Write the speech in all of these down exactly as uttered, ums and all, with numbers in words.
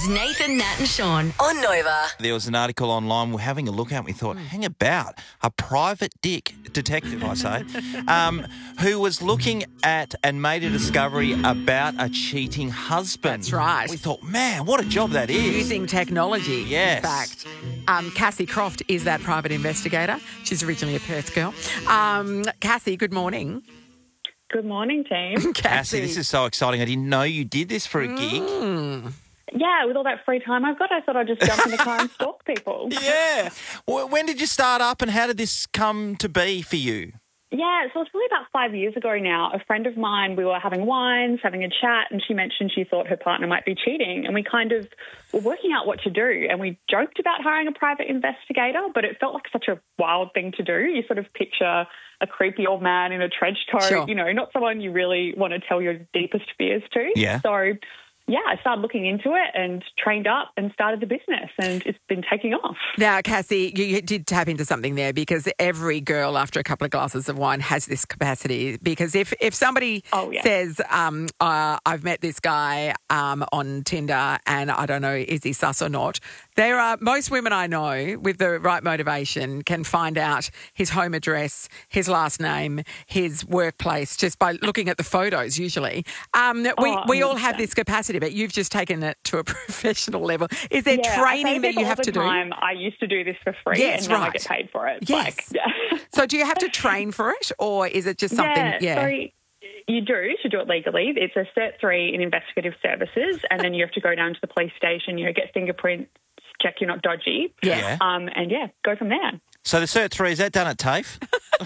is Nathan, Nat and Sean on Nova. There was an article online we're having a look at and we thought, hang about, a private dick detective, I say, um, who was looking at and made a discovery about a cheating husband. That's right. We thought, man, what a job that is. Using technology, Yes. in fact. Um, Cassie Croft is that private investigator. She's originally a Perth girl. Um, Cassie, good morning. Good morning, team. Cassie, this is so exciting. I didn't know you did this for a gig. Mm. Yeah, with all that free time I've got, I thought I'd just jump in the car and stalk people. Yeah. Well, when did you start up and how did this come to be for you? Yeah, so it's really about five years ago now. A friend of mine, we were having wines, having a chat, and she mentioned she thought her partner might be cheating. And we kind of were working out what to do. And we joked about hiring a private investigator, but it felt like such a wild thing to do. You sort of picture a creepy old man in a trench coat, Sure. you know, not someone you really want to tell your deepest fears to. Yeah. So, yeah, I started looking into it and trained up and started the business, and it's been taking off. Now, Cassie, you, you did tap into something there because every girl after a couple of glasses of wine has this capacity. Because if, if somebody Oh, yeah. says, um, uh, I've met this guy um, on Tinder and I don't know, is he sus or not, there are most women I know with the right motivation can find out his home address, his last name, his workplace just by looking at the photos usually. Um, we, Oh, we all have one hundred percent. this capacity, but you've just taken it to a professional level. Is there Yeah, I say training that people you have all to the do? time, I used to do this for free, Yes, and now I right. get paid for it. Yes. Like, yeah. So do you have to train for it or is it just something? Yeah, Yeah. so you do to do it legally. It's a Cert three in investigative services, and then you have to go down to the police station, you know, get fingerprints, check you're not dodgy. Yeah. Yeah. Um, and, yeah, go from there. So the Cert three, is that done at TAFE?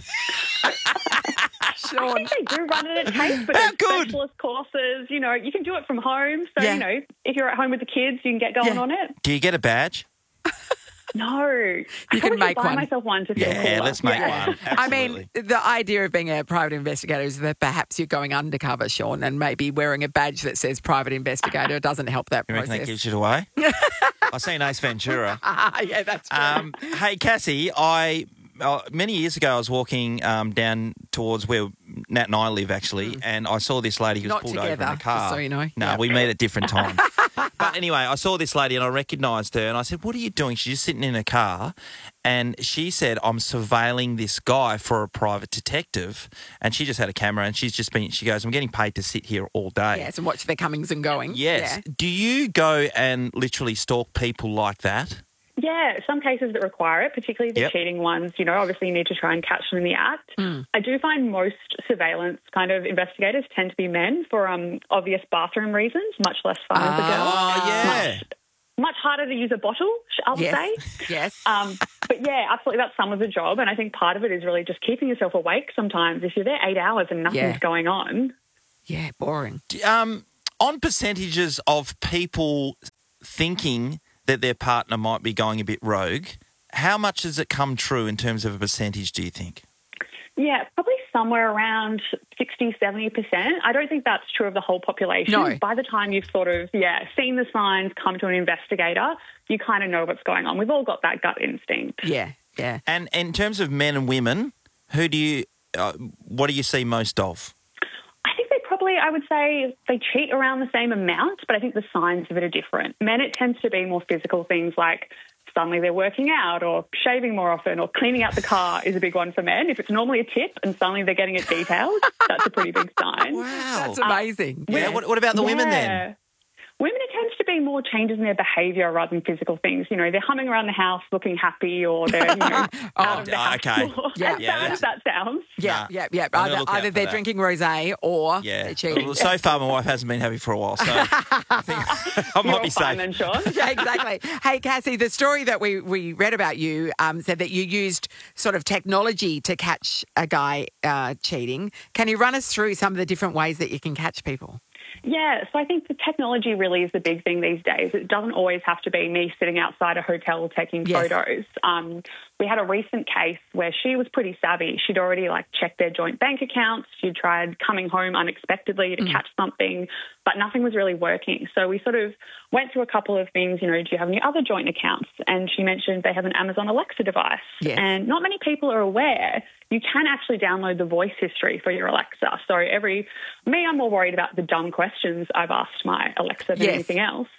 I Sean. think they do run it at TAFE, but How there's good. specialist courses. You know, you can do it from home. So, Yeah. you know, if you're at home with the kids, you can get going Yeah. on it. Do you get a badge? No. I can probably should make buy one. myself one to feel Yeah, cooler. let's make Yeah. one. I mean, Absolutely. the idea of being a private investigator is that perhaps you're going undercover, Sean, and maybe wearing a badge that says private investigator doesn't help that You reckon that process. gives it away? I seen Ace Ventura. Ah, yeah, that's true. Um, hey, Cassie, I uh, many years ago I was walking um, down towards where Nat and I live, actually, and I saw this lady who was Not pulled over in together, a car. just so you know. No, Yeah. we meet at different times. But anyway, I saw this lady and I recognised her and I said, what are you doing? She's just sitting in a car. And she said, I'm surveilling this guy for a private detective. And she just had a camera and she's just been, she goes, I'm getting paid to sit here all day. Yes, and watch their comings and goings. Yes. Yeah. Do you go and literally stalk people like that? Yeah, some cases that require it, particularly the Yep. cheating ones, you know, obviously you need to try and catch them in the act. I do find most surveillance kind of investigators tend to be men for um, obvious bathroom reasons, much less fun as a girl. Oh, yeah. Much, much harder to use a bottle, I would Yes. say. Yes. Um, but yeah, absolutely, that's some of the job. And I think part of it is really just keeping yourself awake sometimes. If you're there eight hours and nothing's Yeah. going on. yeah, boring. Um, on percentages of people thinking that their partner might be going a bit rogue, how much does it come true in terms of a percentage, do you think? Yeah, probably somewhere around sixty, seventy percent. I don't think that's true of the whole population. No. By the time you've sort of, yeah, seen the signs, come to an investigator, you kind of know what's going on. We've all got that gut instinct. Yeah, yeah. And in terms of men and women, who do you, uh, what do you see most of? I think they probably, I would say, they cheat around the same amount, but I think the signs of it are different. Men, it tends to be more physical things like suddenly they're working out or shaving more often or cleaning out the car is a big one for men. If it's normally a tip and suddenly they're getting it detailed, that's a pretty big sign. Wow. That's amazing. yeah, Yes. what, what about the women then? Yeah. Women, it tends to be more changes in their behaviour rather than physical things. You know, they're humming around the house looking happy or they're, you know, out of the Oh, house okay. floor. Yeah, as yeah, bad as that sounds. Yeah, Nah, yeah, yeah. I'm gonna Either, look out either for they're that. drinking rosé or Yeah. they're cheating. Well, so far, my wife hasn't been happy for a while, so I think I might You're be fine safe. then, Sean. Yeah, exactly. Hey, Cassie, the story that we, we read about you um, said that you used sort of technology to catch a guy uh, cheating. Can you run us through some of the different ways that you can catch people? Yeah, so I think the technology really is the big thing these days. It doesn't always have to be me sitting outside a hotel taking Yes. photos. Um, we had a recent case where she was pretty savvy. She'd already like checked their joint bank accounts. She tried coming home unexpectedly to catch something, but nothing was really working. So we sort of went through a couple of things, you know, do you have any other joint accounts? And she mentioned they have an Amazon Alexa device. Yes. And not many people are aware you can actually download the voice history for your Alexa. So every, me, I'm more worried about the dumb questions I've asked my Alexa than Yes. anything else.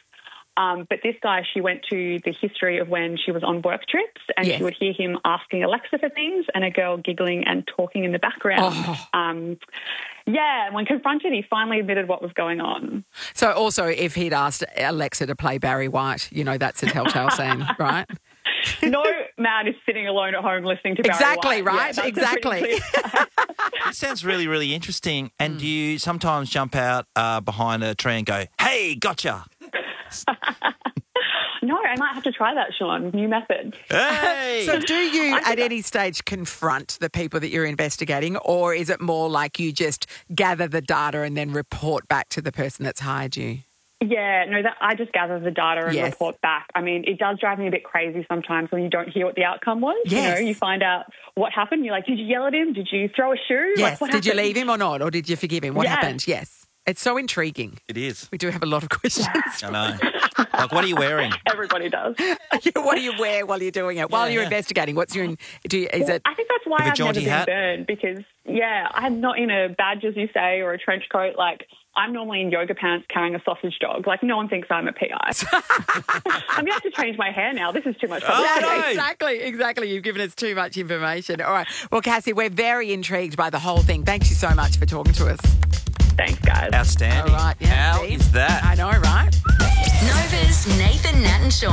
Um, but this guy, she went to the history of when she was on work trips and Yes. she would hear him asking Alexa for things and a girl giggling and talking in the background. Oh. Um, yeah, and when confronted, he finally admitted what was going on. So also, if he'd asked Alexa to play Barry White, you know that's a telltale sign, right? No man is sitting alone at home listening to Barry Exactly, White. Yeah, right? that's a Exactly. pretty clear- It sounds really, really interesting. And do you sometimes jump out uh, behind a tree and go, hey, gotcha? No, I might have to try that, Sean. New method. Hey! So do you at any stage confront the people that you're investigating, or is it more like you just gather the data and then report back to the person that's hired you? Yeah, no, that I just gather the data and Yes. report back. I mean, it does drive me a bit crazy sometimes when you don't hear what the outcome was. Yes. You know, you find out what happened. You're like, did you yell at him? Did you throw a shoe? Yes. Like, what Did you happened? leave him or not, or did you forgive him? What Yeah. happened? Yes. It's so intriguing. It is. We do have a lot of questions. I know. Like, what are you wearing? Everybody does. What do you wear while you're doing it? While Yeah, you're yeah. investigating, what's your? Do you, is Well, it? I think that's why Have a I've never jaunty been hat? burned because, yeah, I'm not in a badge, as you say, or a trench coat. Like, I'm normally in yoga pants carrying a sausage dog. Like, no one thinks I'm a P I. I'm going to have to change my hair now. This is too much Oh, Yeah, publicity. no. exactly, exactly. You've given us too much information. All right. Well, Cassie, we're very intrigued by the whole thing. Thank you so much for talking to us. Thanks, guys. Outstanding. All right. Yeah, How see? is that? I know, right? Nova's Nathan, Nat and Sean.